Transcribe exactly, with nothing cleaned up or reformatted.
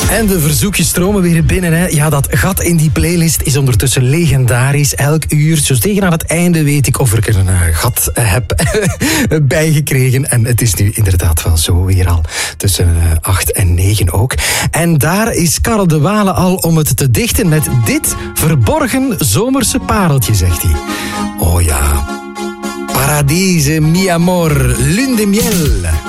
En de verzoekjes stromen weer binnen. Hè. Ja, dat gat in die playlist is ondertussen legendarisch. Elk uur, zo tegen aan het einde, weet ik of ik er een uh, gat uh, heb bijgekregen. En het is nu inderdaad wel zo weer al. Tussen uh, acht en negen ook. En daar is Karel de Wale al om het te dichten met dit verborgen zomerse pareltje, zegt hij. Oh ja. Paradise, mi amor, lune de miel.